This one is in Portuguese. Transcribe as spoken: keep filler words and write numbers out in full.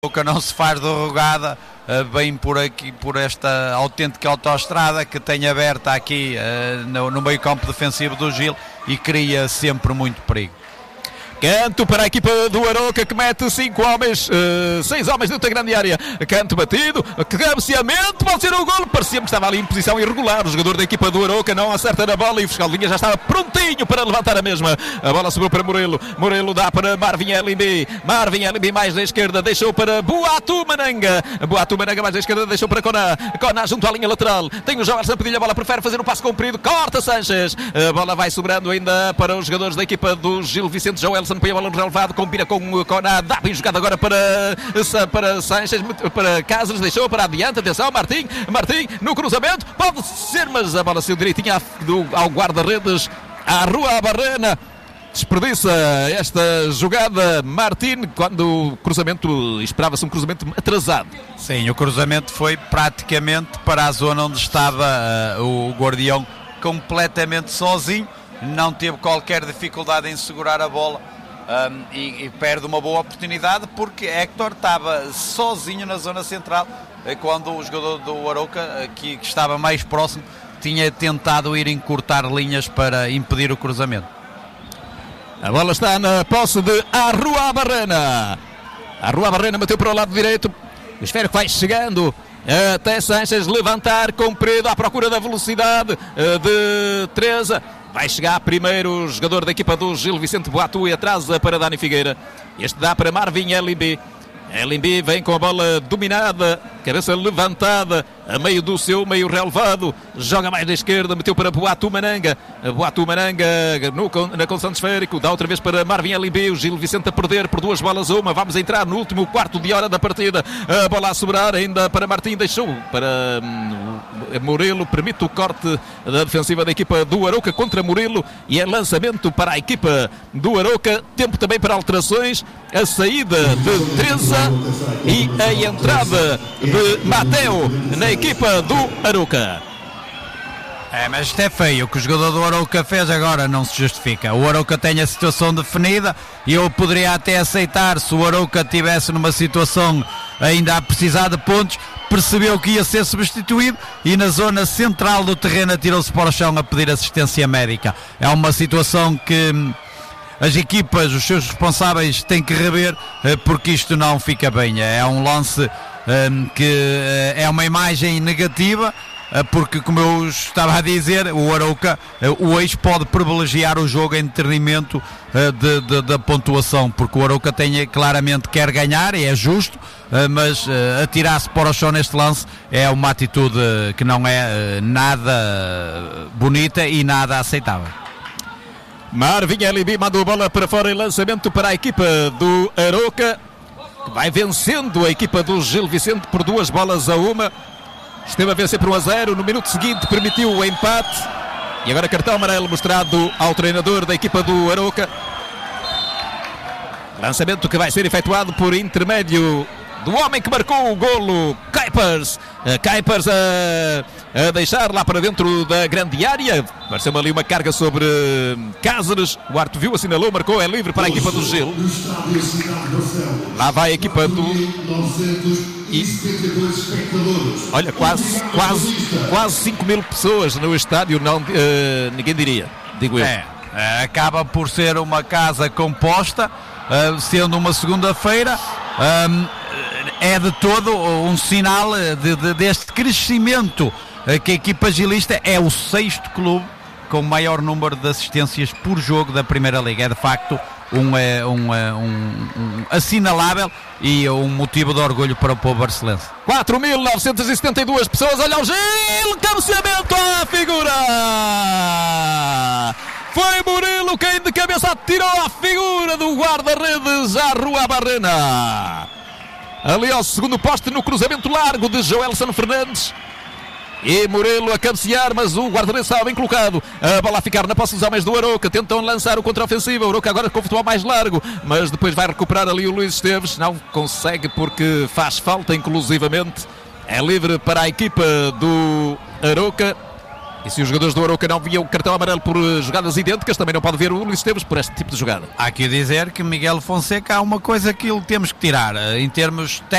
Arouca não se faz derrogada, bem por aqui, por esta autêntica autoestrada que tem aberta aqui no, no meio campo defensivo do Gil e cria sempre muito perigo. Canto para a equipa do Arouca que mete cinco homens, uh, seis homens dentro da grande área. Canto batido, cabeceamento, pode ser o golo. Parecia-me que estava ali em posição irregular. O jogador da equipa do Arouca não acerta na bola e o fiscal de linha já estava prontinho para levantar a mesma. A bola sobrou para Murilo. Murilo dá para Marvin Elimbi. Marvin Elimbi mais da esquerda, deixou para Boatu Mananga. Boatu Mananga mais da esquerda, deixou para Coná. Coná junto à linha lateral. Tem o Joelson a pedir a bola, prefere fazer um passo comprido. Corta Sanches. A bola vai sobrando ainda para os jogadores da equipa do Gil Vicente. Joelson põe a bola no relevado, combina com o Coná, dá bem jogado agora para, para Sanches, para Cáceres, deixou para adiante, atenção, Martim, Martim no cruzamento, pode ser, mas a bola saiu direitinho ao guarda-redes, à Rua Barrena, desperdiça esta jogada Martim, quando o cruzamento, esperava-se um cruzamento atrasado. Sim, o cruzamento foi praticamente para a zona onde estava uh, o Guardião completamente sozinho, não teve qualquer dificuldade em segurar a bola. Um, e, e perde uma boa oportunidade porque Héctor estava sozinho na zona central quando o jogador do Arouca, que, que estava mais próximo, tinha tentado ir encurtar linhas para impedir o cruzamento. A bola está na posse de Arrua Barrena. Arrua Barrena bateu para o lado direito, o esférico vai chegando até Sanches levantar comprido à procura da velocidade de Teresa. Vai chegar primeiro o jogador da equipa do Gil Vicente Boatu e atrasa para Dani Figueira. Este dá para Marvin Elimbi. Elimbi vem com a bola dominada, cabeça levantada, a meio do seu meio relevado, joga mais da esquerda, meteu para Boatu Mananga. Boatu Mananga no, na condição de esférico, dá outra vez para Marvin Elimbi. O Gil Vicente a perder por duas bolas a uma. Vamos entrar no último quarto de hora da partida. A bola a sobrar ainda para Martim, deixou para hum, Murilo, permite o corte da defensiva da equipa do Arouca contra Murilo e é lançamento para a equipa do Arouca. Tempo também para alterações, a saída de Teresa e a entrada de Mateo na equipa do Arouca. É, mas isto é feio, o que o jogador do Arouca fez agora não se justifica. O Arouca tem a situação definida e eu poderia até aceitar se o Arouca estivesse numa situação ainda a precisar de pontos, percebeu que ia ser substituído e na zona central do terreno atirou-se para o chão a pedir assistência médica. É uma situação que as equipas, os seus responsáveis têm que rever, porque isto não fica bem. É um lance um, que é uma imagem negativa, porque, como eu estava a dizer, o Arouca, o ex pode privilegiar o jogo em detrimento de, de, da pontuação, porque o Arouca tem, claramente quer ganhar e é justo, mas atirar-se para o chão neste lance é uma atitude que não é nada bonita e nada aceitável. Marvin Elimbi mandou a bola para fora em lançamento para a equipa do Arouca, que vai vencendo a equipa do Gil Vicente por duas bolas a uma. Esteve a vencer por um a zero, no minuto seguinte permitiu o empate e agora cartão amarelo mostrado ao treinador da equipa do Arouca. Lançamento que vai ser efetuado por intermédio do homem que marcou o golo, Kuipers. Kuipers a, a deixar lá para dentro da grande área. Pareceu-me ali uma carga sobre Cáceres. O árbitro viu, assinalou, marcou, é livre para a equipa do Gil. Lá vai a equipa do... E... Olha, quase, quase, quase cinco mil pessoas no estádio, não, uh, ninguém diria, digo eu. É, acaba por ser uma casa composta, uh, sendo uma segunda-feira. Um, é de todo um sinal de, de, deste crescimento que a equipa gilista é o sexto clube com o maior número de assistências por jogo da Primeira Liga. É de facto um, um, um, um assinalável e um motivo de orgulho para o povo barcelense. quatro mil novecentas e setenta e duas pessoas, olha o Gil, cabeceamento à figura! Foi Murilo quem de cabeça atirou a figura do guarda-redes à Rua Barrena. Ali ao segundo poste no cruzamento largo de Joelson Fernandes. E Murilo a cabecear, mas o guarda-redes estava bem colocado. A bola a ficar na posse dos homens do Arouca. Tentam lançar o contra-ofensivo. O Arouca agora com o futebol mais largo, mas depois vai recuperar ali o Luís Esteves. Não consegue porque faz falta inclusivamente. É livre para a equipa do Arouca. E se os jogadores do Arouca não viam cartão amarelo por jogadas idênticas, também não pode ver o Luís Esteves por este tipo de jogada. Há que dizer que Miguel Fonseca há uma coisa que temos que tirar em termos técnicos.